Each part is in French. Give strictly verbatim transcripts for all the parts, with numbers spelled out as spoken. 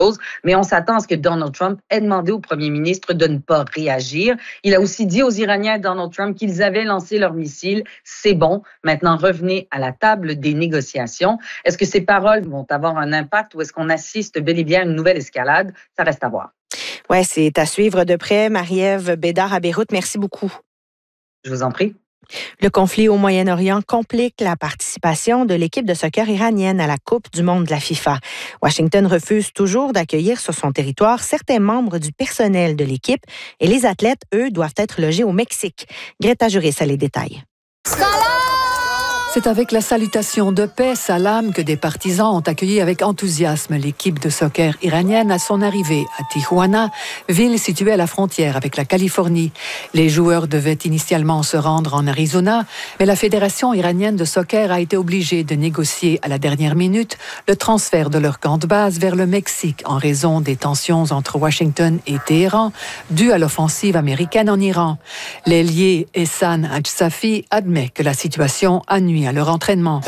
mais on s'attend à ce que Donald Trump ait demandé au premier ministre de ne pas réagir. Il a aussi dit aux Iraniens, Donald Trump, qu'ils avaient lancé leurs missiles. C'est bon. Maintenant, revenez à la table des négociations. Est-ce que ces paroles vont avoir un impact ou est-ce qu'on assiste bel et bien à une nouvelle escalade? Ça reste à voir. Oui, c'est à suivre de près. Marie-Ève Bédard à Beyrouth, merci beaucoup. Je vous en prie. Le conflit au Moyen-Orient complique la participation de l'équipe de soccer iranienne à la Coupe du monde de la FIFA. Washington refuse toujours d'accueillir sur son territoire certains membres du personnel de l'équipe et les athlètes, eux, doivent être logés au Mexique. Greta Juris a les détails. C'est avec la salutation de paix, salam, que des partisans ont accueilli avec enthousiasme l'équipe de soccer iranienne à son arrivée à Tijuana, ville située à la frontière avec la Californie. Les joueurs devaient initialement se rendre en Arizona, mais la Fédération iranienne de soccer a été obligée de négocier à la dernière minute le transfert de leur camp de base vers le Mexique en raison des tensions entre Washington et Téhéran, dues à l'offensive américaine en Iran. L'ailier Ehsan Hajsafi admet que la situation a nui à leur entraînement.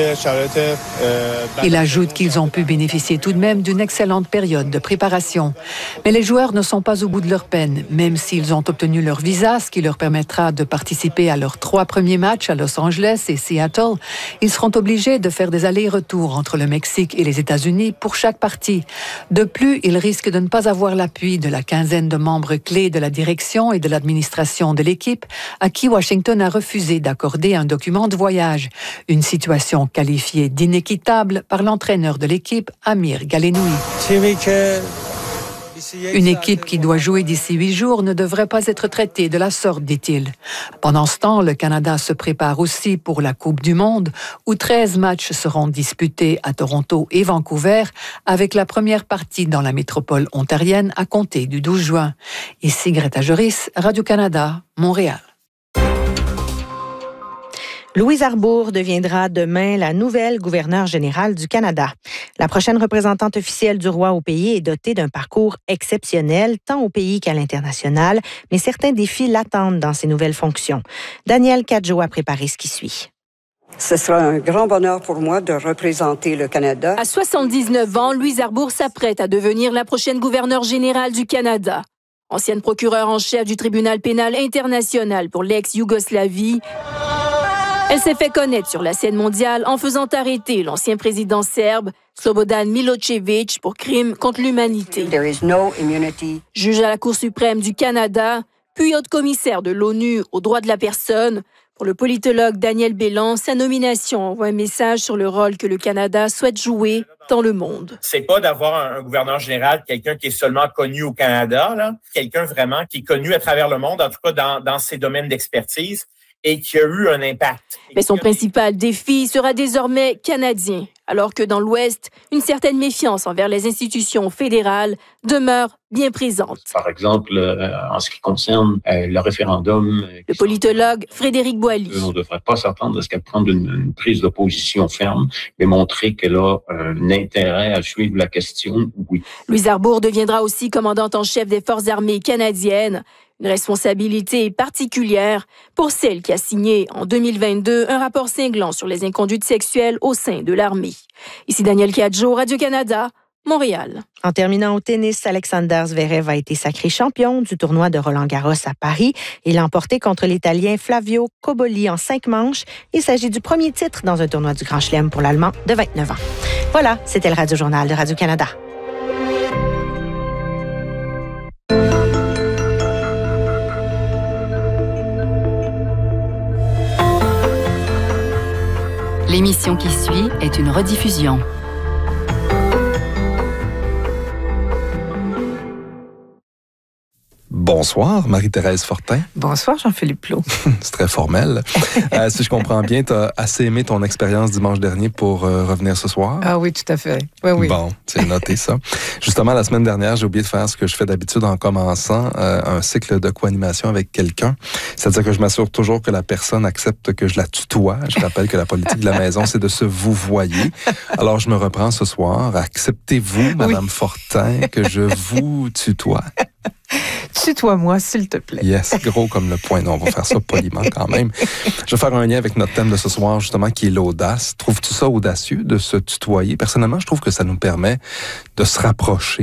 Il ajoute qu'ils ont pu bénéficier tout de même d'une excellente période de préparation. Mais les joueurs ne sont pas au bout de leur peine, même s'ils ont obtenu leur visa, ce qui leur permettra de participer à leurs trois premiers matchs à Los Angeles et Seattle. Ils seront obligés de faire des allers-retours entre le Mexique et les États-Unis pour chaque partie. De plus, ils risquent de ne pas avoir l'appui de la quinzaine de membres clés de la direction et de l'administration de l'équipe, à qui Washington a refusé d'accorder un document de voyage. Une situation qualifiée d'inéquitable par l'entraîneur de l'équipe, Amir Galenoui. Une équipe qui doit jouer d'ici huit jours ne devrait pas être traitée de la sorte, dit-il. Pendant ce temps, le Canada se prépare aussi pour la Coupe du monde, où treize matchs seront disputés à Toronto et Vancouver, avec la première partie dans la métropole ontarienne à compter du douze juin. Ici Greta Juris, Radio-Canada, Montréal. Louise Arbour deviendra demain la nouvelle gouverneure générale du Canada. La prochaine représentante officielle du roi au pays est dotée d'un parcours exceptionnel, tant au pays qu'à l'international, mais certains défis l'attendent dans ses nouvelles fonctions. Danielle Cadjo a préparé ce qui suit. Ce sera un grand bonheur pour moi de représenter le Canada. À soixante-dix-neuf ans, Louise Arbour s'apprête à devenir la prochaine gouverneure générale du Canada. Ancienne procureure en chef du tribunal pénal international pour l'ex-Yougoslavie, elle s'est fait connaître sur la scène mondiale en faisant arrêter l'ancien président serbe Slobodan Milošević pour crimes contre l'humanité. There is no immunity. Juge à la Cour suprême du Canada, puis haute commissaire de l'ONU aux droits de la personne, pour le politologue Daniel Bélan, sa nomination envoie un message sur le rôle que le Canada souhaite jouer dans le monde. C'est pas d'avoir un gouverneur général, quelqu'un qui est seulement connu au Canada, là, quelqu'un vraiment qui est connu à travers le monde, en tout cas dans, dans ses domaines d'expertise, et qui a eu un impact. Mais son principal défi sera désormais canadien, alors que dans l'Ouest, une certaine méfiance envers les institutions fédérales demeure bien présente. Par exemple, euh, en ce qui concerne euh, le référendum... Euh, le politologue Frédéric Boily. On ne devrait pas s'attendre à ce qu'elle prenne une, une prise de position ferme, mais montrer qu'elle a euh, un intérêt à suivre la question, oui. Louise Arbour deviendra aussi commandante en chef des Forces armées canadiennes. Une responsabilité particulière pour celle qui a signé en deux mille vingt-deux un rapport cinglant sur les inconduites sexuelles au sein de l'armée. Ici Danielle Cadjo, Radio-Canada, Montréal. En terminant au tennis, Alexander Zverev a été sacré champion du tournoi de Roland-Garros à Paris. Il l'a emporté contre l'Italien Flavio Cobolli en cinq manches. Il s'agit du premier titre dans un tournoi du Grand Chelem pour l'Allemand de vingt-neuf ans. Voilà, c'était le Radio-Journal de Radio-Canada. L'émission qui suit est une rediffusion. Bonsoir, Marie-Thérèse Fortin. Bonsoir, Jean-Philippe Plot. C'est très formel. euh, si je comprends bien, tu as assez aimé ton expérience dimanche dernier pour euh, revenir ce soir. Ah oui, tout à fait. Oui, oui. Bon, c'est noté ça. Justement, la semaine dernière, j'ai oublié de faire ce que je fais d'habitude en commençant euh, un cycle de co-animation avec quelqu'un. C'est-à-dire que je m'assure toujours que la personne accepte que je la tutoie. Je rappelle que la politique de la maison, c'est de se vouvoyer. Alors, je me reprends ce soir. Acceptez-vous, Madame oui. Fortin, que je vous tutoie? Tutoie-moi, s'il te plaît. Yes, gros comme le poing. Non, on va faire ça poliment quand même. Je vais faire un lien avec notre thème de ce soir, justement, qui est l'audace. Trouves-tu ça audacieux de se tutoyer? Personnellement, je trouve que ça nous permet de se rapprocher